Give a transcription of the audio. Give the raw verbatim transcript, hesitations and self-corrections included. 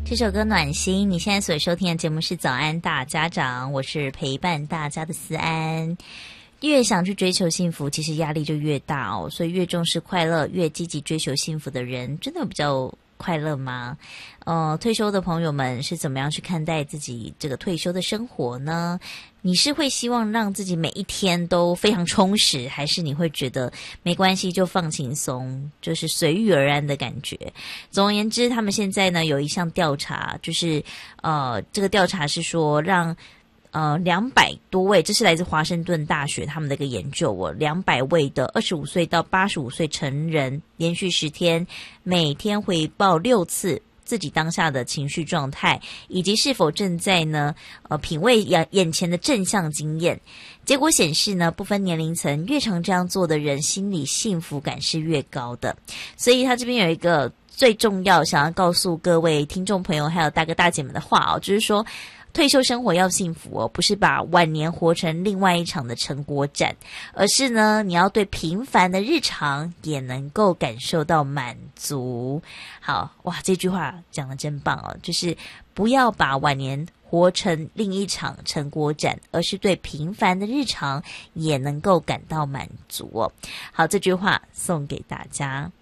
这首歌暖心，你现在所收听的节目是早安大家长，我是陪伴大家的思安。越想去追求幸福，其实压力就越大哦，所以越重视快乐，越积极追求幸福的人，真的比较快乐吗？呃，退休的朋友们是怎么样去看待自己这个退休的生活呢？你是会希望让自己每一天都非常充实，还是你会觉得没关系就放轻松，就是随遇而安的感觉？总而言之，他们现在呢有一项调查，就是呃，这个调查是说让呃两百多位，这是来自华盛顿大学他们的一个研究哦，两百位的二十五岁到八十五岁成人，连续十天，每天回报六次自己当下的情绪状态，以及是否正在呢呃品味眼眼前的正向经验。结果显示呢，不分年龄层，越常这样做的人，心理幸福感是越高的。所以他这边有一个最重要想要告诉各位听众朋友还有大哥大姐们的话哦，就是说退休生活要幸福哦，不是把晚年活成另外一场的成果展，而是呢，你要对平凡的日常也能够感受到满足。好，哇，这句话讲得真棒哦，就是不要把晚年活成另一场成果展，而是对平凡的日常也能够感到满足哦。好，这句话送给大家。